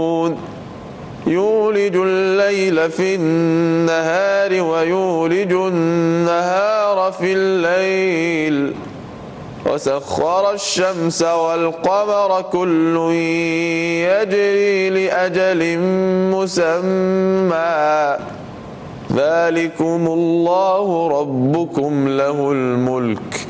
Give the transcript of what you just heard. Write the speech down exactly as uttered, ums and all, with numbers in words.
يولج الليل في النهار ويولج النهار في الليل وسخر الشمس والقمر كل يجري لأجل مسمى ذلكم الله ربكم له الملك